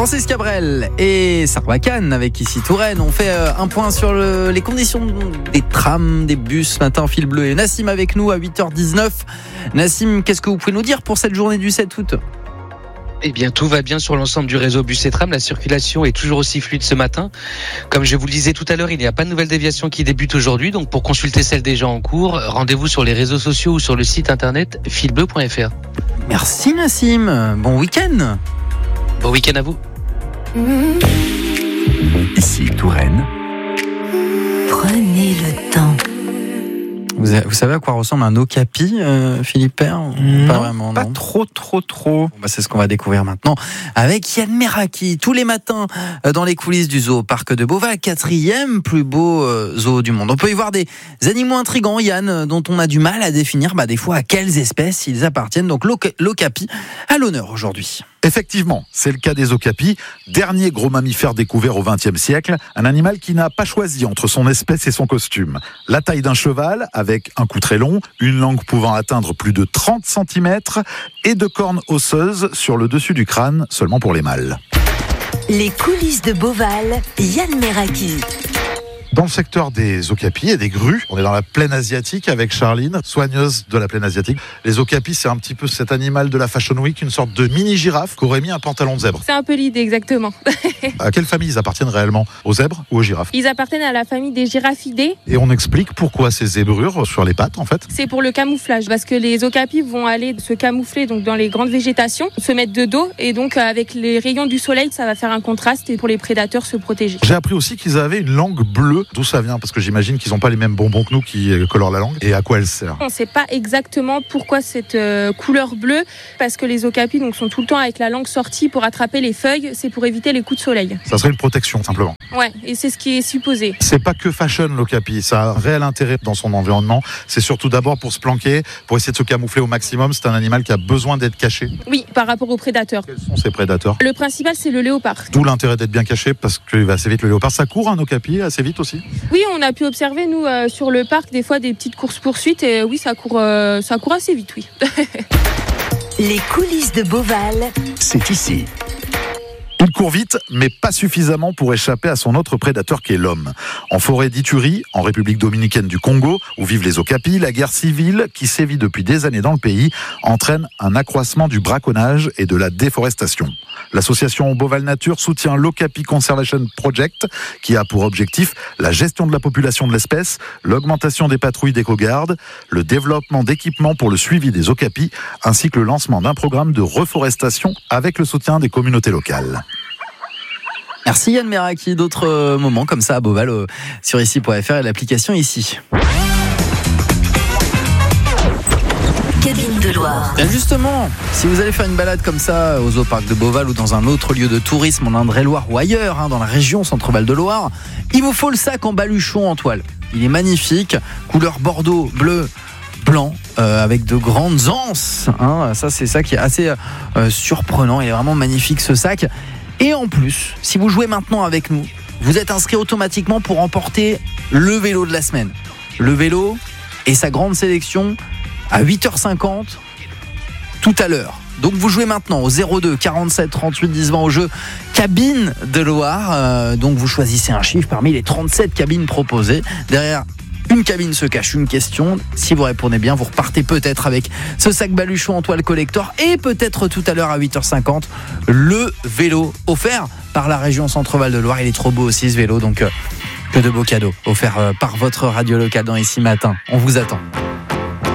Francis Cabrel et Sarbacane avec ici Touraine. On fait un point sur les conditions des trams, des bus ce matin en fil bleu. Et Nassim avec nous à 8h19. Nassim, qu'est-ce que vous pouvez nous dire pour cette journée du 7 août ? Eh bien, tout va bien sur l'ensemble du réseau bus et tram. La circulation est toujours aussi fluide ce matin. Comme je vous le disais tout à l'heure, il n'y a pas de nouvelle déviation qui débute aujourd'hui. Donc, pour consulter celle déjà en cours, rendez-vous sur les réseaux sociaux ou sur le site internet filbleu.fr. Merci Nassim. Bon week-end. Bon week-end à vous. Ici Touraine. Prenez le temps. Vous savez à quoi ressemble un okapi, Philippe Père ? Pas vraiment, Pas non. trop. Bon, c'est ce qu'on va découvrir maintenant avec Yann Meraki, tous les matins dans les coulisses du zoo Parc de Beauval, 4e plus beau zoo du monde. On peut y voir des animaux intrigants, Yann, dont on a du mal à définir des fois à quelles espèces ils appartiennent. Donc l'okapi à l'honneur aujourd'hui. Effectivement, c'est le cas des okapis, dernier gros mammifère découvert au XXe siècle, un animal qui n'a pas choisi entre son espèce et son costume. La taille d'un cheval, avec un cou très long, une langue pouvant atteindre plus de 30 cm et de cornes osseuses sur le dessus du crâne, seulement pour les mâles. Les coulisses de Beauval, Yann Meraki. Dans le secteur des okapis et des grues, on est dans la plaine asiatique avec Charline, soigneuse de la plaine asiatique. Les okapis, c'est un petit peu cet animal de la Fashion Week, une sorte de mini-girafe qui aurait mis un pantalon de zèbre. C'est un peu l'idée, exactement. À quelle famille ils appartiennent réellement ? Aux zèbres ou aux girafes ? Ils appartiennent à la famille des girafidés. Et on explique pourquoi ces zébrures sur les pattes, en fait. C'est pour le camouflage, parce que les okapis vont aller se camoufler donc dans les grandes végétations, se mettre de dos, et donc avec les rayons du soleil, ça va faire un contraste et pour les prédateurs se protéger. J'ai appris aussi qu'ils avaient une langue bleue. D'où ça vient ? Parce que j'imagine qu'ils n'ont pas les mêmes bonbons que nous qui colorent la langue. Et à quoi elle sert ? On ne sait pas exactement pourquoi cette couleur bleue, parce que les okapis donc, sont tout le temps avec la langue sortie pour attraper les feuilles, c'est pour éviter les coups de soleil. Ça serait une protection, simplement. Ouais, et c'est ce qui est supposé. C'est pas que fashion, l'okapi. Ça a un réel intérêt dans son environnement. C'est surtout d'abord pour se planquer, pour essayer de se camoufler au maximum. C'est un animal qui a besoin d'être caché. Oui, par rapport aux prédateurs. Quels sont ces prédateurs ? Le principal, c'est le léopard. D'où l'intérêt d'être bien caché, parce qu'il va assez vite, le léopard. Ça court, un okapi, assez vite aussi ? Oui, on a pu observer, nous, sur le parc, des fois, des petites courses-poursuites. Et oui, ça court assez vite, oui. Les coulisses de Beauval. C'est ici. Il court vite, mais pas suffisamment pour échapper à son autre prédateur qui est l'homme. En forêt d'Ituri, en République dominicaine du Congo, où vivent les okapis, la guerre civile, qui sévit depuis des années dans le pays, entraîne un accroissement du braconnage et de la déforestation. L'association Beauval Nature soutient l'Okapi Conservation Project, qui a pour objectif la gestion de la population de l'espèce, l'augmentation des patrouilles d'éco-garde, le développement d'équipements pour le suivi des okapis, ainsi que le lancement d'un programme de reforestation avec le soutien des communautés locales. Merci Yann Meraki. D'autres moments comme ça à Beauval sur ici.fr et l'application ici. Cabine de Loire. Bien justement, si vous allez faire une balade comme ça au zoo Parc de Beauval ou dans un autre lieu de tourisme en Indre-et-Loire ou ailleurs, dans la région Centre-Val de Loire, il vous faut le sac en baluchon en toile. Il est magnifique, couleur bordeaux, bleu, blanc, avec de grandes anses. Ça, c'est ça qui est assez surprenant. Il est vraiment magnifique ce sac. Et en plus, si vous jouez maintenant avec nous, vous êtes inscrit automatiquement pour remporter le vélo de la semaine. Le vélo et sa grande sélection à 8h50 tout à l'heure. Donc vous jouez maintenant au 02 47 38 10 20 au jeu Cabine de Loire. Donc vous choisissez un chiffre parmi les 37 cabines proposées. Derrière une cabine se cache une question. Si vous répondez bien, vous repartez peut-être avec ce sac baluchon en toile collector et peut-être tout à l'heure à 8h50 le vélo offert par la région Centre-Val de Loire. Il est trop beau aussi ce vélo, donc que de beaux cadeaux offerts par votre radio locale dans Ici Matin. On vous attend.